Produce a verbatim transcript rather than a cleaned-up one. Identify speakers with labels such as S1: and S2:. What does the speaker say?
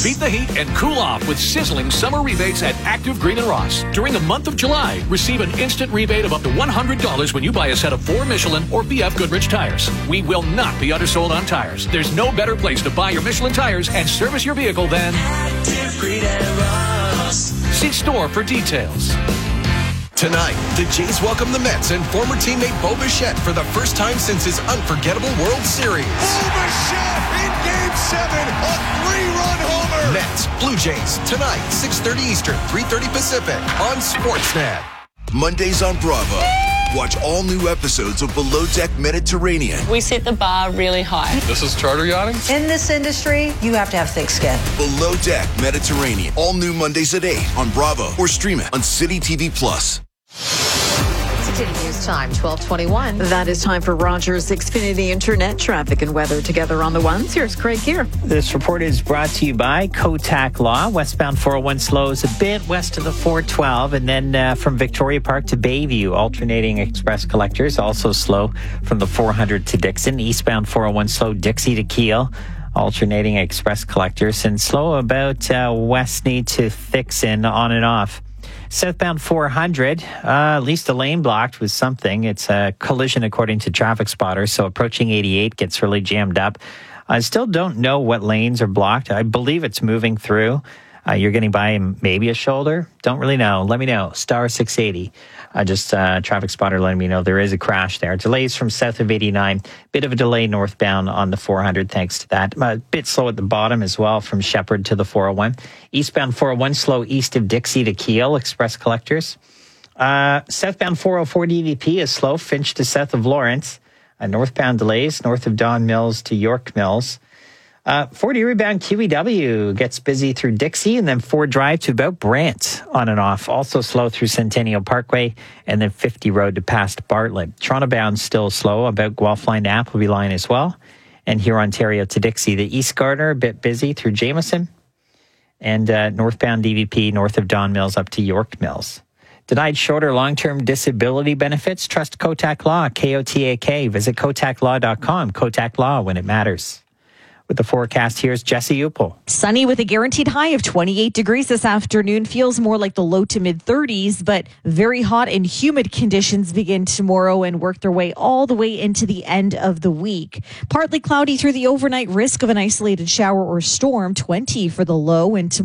S1: Beat the heat and cool off with sizzling summer rebates at Active Green and Ross. During the month of July, receive an instant rebate of up to one hundred dollars when you buy a set of four Michelin or B F Goodrich tires. We will not be undersold on tires. There's no better place to buy your Michelin tires and service your vehicle than Active Green and Ross. See store for details.
S2: Tonight, the Jays welcome the Mets and former teammate Bo Bichette for the first time since his unforgettable World Series.
S3: Bo Bichette in Game seven, a three-run homer.
S2: Mets, Blue Jays, tonight, six thirty Eastern, three thirty Pacific on Sportsnet.
S4: Mondays on Bravo. Watch all new episodes of Below Deck Mediterranean.
S5: We set the bar really high.
S6: This is charter yachting?
S7: In this industry, you have to have thick skin.
S4: Below Deck Mediterranean. All new Mondays at eight on Bravo or stream it on City T V Plus.
S8: City News Time, twelve twenty-one. That is time for Rogers Xfinity Internet traffic and weather together on the ones. Here's Craig here.
S9: This report is brought to you by Kotak Law. Westbound four oh one slows a bit west of the four twelve, and then uh, from Victoria Park to Bayview, alternating express collectors also slow from the four hundred to Dixon. Eastbound four oh one slow Dixie to Kiel, alternating express collectors, and slow about uh, Westney to Thixon on and off. Southbound four hundred, uh, at least a lane blocked with something. It's a collision according to traffic spotters, so approaching eighty-eight gets really jammed up. I still don't know what lanes are blocked. I believe it's moving through. Uh, you're getting by maybe a shoulder. Don't really know. Let me know. Star six eighty. Uh, just uh, traffic spotter letting me know there is a crash there. Delays from south of eighty-nine. Bit of a delay northbound on the four hundred thanks to that. A bit slow at the bottom as well from Shepherd to the four oh one. Eastbound four oh one slow east of Dixie to Kiel, express collectors. Uh, southbound four oh four D V P is slow, Finch to south of Lawrence. Uh, northbound delays north of Don Mills to York Mills. Uh, forty rebound Q E W gets busy through Dixie, and then Ford Drive to about Brant on and off. Also slow through Centennial Parkway, and then fifty Road to past Bartlett. Toronto bound still slow about Guelph Line to Appleby Line as well. And here Ontario to Dixie. The East Gardner a bit busy through Jameson. And uh, northbound D V P north of Don Mills up to York Mills. Denied short or long-term disability benefits? Trust Kotak Law, K O T A K. Visit kotak law dot com. Kotak Law, when it matters. With the forecast, here's Jesse Upel.
S10: Sunny with a guaranteed high of twenty-eight degrees this afternoon. Feels more like the low to mid thirties, but very hot and humid conditions begin tomorrow and work their way all the way into the end of the week. Partly cloudy through the overnight, risk of an isolated shower or storm, twenty for the low, and tomorrow